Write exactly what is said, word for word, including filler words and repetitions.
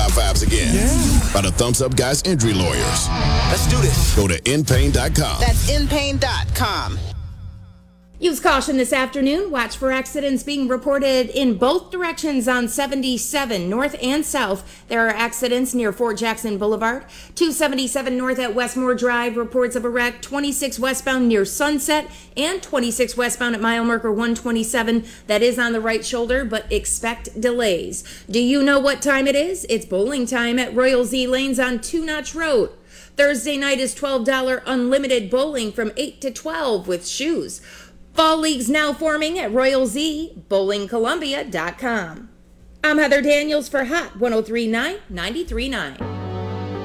high fives again. Yeah. By the Thumbs Up Guys Injury Lawyers. Let's do this. Go to in pain dot com. That's in pain dot com. Use caution this afternoon. Watch for accidents being reported in both directions on seventy-seven, north and south. There are accidents near Fort Jackson Boulevard. two seventy-seven north at Westmore Drive, reports of a wreck. twenty-six westbound near Sunset, and twenty-six westbound at mile marker one twenty-seven. That is on the right shoulder, but expect delays. Do you know what time it is? It's bowling time at Royal Z Lanes on Two Notch Road. Thursday night is twelve dollars unlimited bowling from eight to twelve with shoes. Fall leagues now forming at Royal Z, bowling columbia dot com. I'm Heather Daniels for Hot one oh three point nine, ninety-three point nine.